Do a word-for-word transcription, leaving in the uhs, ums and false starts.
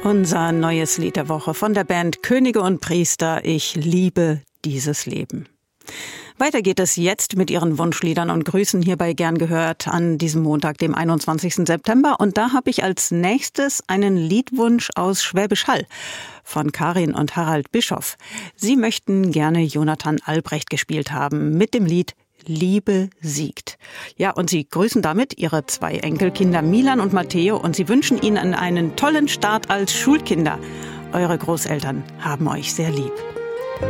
Unser neues Lied der Woche von der Band Könige und Priester. Ich liebe dieses Leben. Weiter geht es jetzt mit Ihren Wunschliedern und Grüßen hierbei gern gehört an diesem Montag, dem einundzwanzigsten September. Und da habe ich als nächstes einen Liedwunsch aus Schwäbisch Hall von Karin und Harald Bischoff. Sie möchten gerne Jonathan Albrecht gespielt haben mit dem Lied Liebe siegt. Ja, und sie grüßen damit ihre zwei Enkelkinder Milan und Matteo und sie wünschen ihnen einen tollen Start als Schulkinder. Eure Großeltern haben euch sehr lieb.